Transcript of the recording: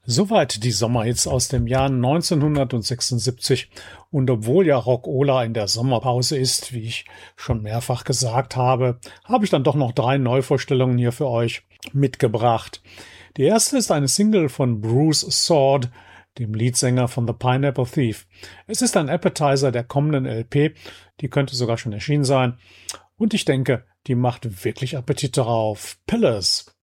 Soweit die Sommerhits aus dem Jahr 1976. Und obwohl ja Rockola in der Sommerpause ist, wie ich schon mehrfach gesagt habe, habe ich dann doch noch 3 Neuvorstellungen hier für euch mitgebracht. Die erste ist eine Single von Bruce Sword, dem Leadsänger von The Pineapple Thief. Es ist ein Appetizer der kommenden LP, die könnte sogar schon erschienen sein. Und ich denke, die macht wirklich Appetit darauf. Pillars.